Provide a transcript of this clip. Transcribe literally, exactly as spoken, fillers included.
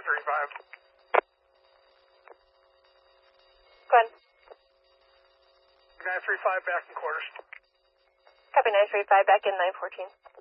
three five. Go ahead. nine three five back in quarters. Copy nine three five, back in nine fourteen.